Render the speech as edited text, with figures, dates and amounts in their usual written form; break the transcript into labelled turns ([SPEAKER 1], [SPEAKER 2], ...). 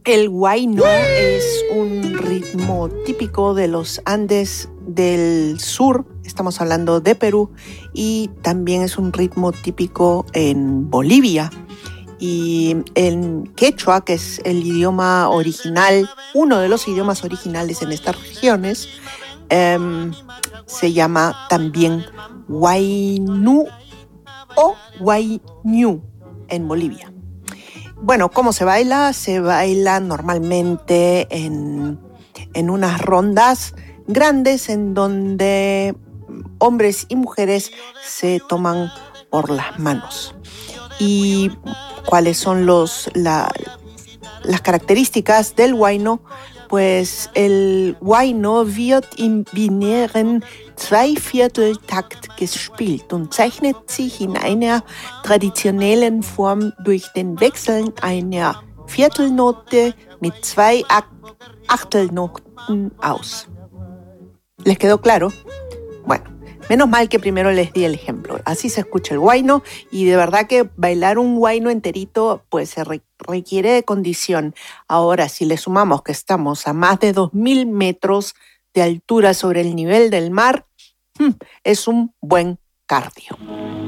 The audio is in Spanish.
[SPEAKER 1] El huayno es un ritmo típico de los Andes del sur, estamos hablando de Perú, y también es un ritmo típico en Bolivia. Y en quechua, que es el idioma original, uno de los idiomas originales en estas regiones, se llama también huaynu o huayñu en Bolivia. Bueno, ¿cómo se baila? Se baila normalmente en unas rondas grandes en donde hombres y mujeres se toman por las manos. ¿Y cuáles son las características del huayno? Pues el huayno wird im binären Zweivierteltakt gespielt und zeichnet sich in einer traditionellen Form durch den Wechseln einer Viertelnote mit zwei Achtelnoten aus. ¿Les quedó claro? Bueno, menos mal que primero les di el ejemplo. Así se escucha el huayno y de verdad que bailar un huayno enterito pues se requiere de condición. Ahora, si le sumamos que estamos a más de 2.000 metros de altura sobre el nivel del mar, es un buen cardio.